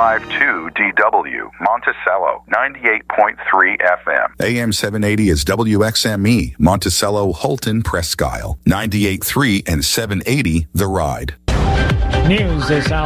KFI52DW, Monticello, 98.3 FM. AM 780 is WXME, Monticello, Holton, Presque Isle, 98.3 and 780 The Ride. News this hour.